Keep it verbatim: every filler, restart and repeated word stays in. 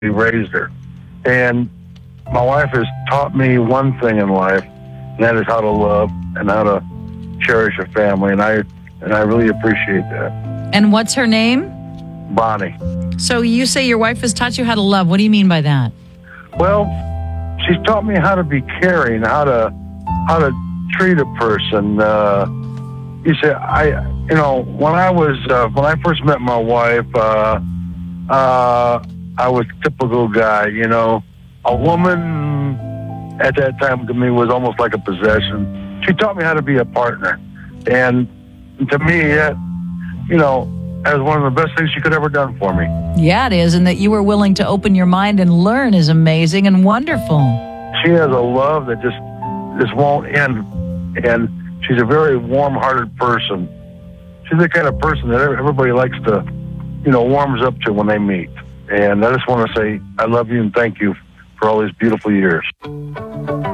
raised her. And my wife has taught me one thing in life, and that is how to love and how to cherish a family. And I and I really appreciate that. And what's her name? Bonnie. So you say your wife has taught you how to love. What do you mean by that? Well, she's taught me how to be caring, how to how to treat a person. Uh, you say, I, you know, when I was uh, when I first met my wife, uh, uh, I was a typical guy. You know, a woman at that time to me was almost like a possession. She taught me how to be a partner, and to me, that, you know, that was one of the best things she could ever done for me. Yeah, it is, and that you were willing to open your mind and learn is amazing and wonderful. She has a love that just just won't end, and she's a very warm-hearted person. She's the kind of person that everybody likes to, you know, warms up to when they meet. And I just want to say I love you and thank you for all these beautiful years.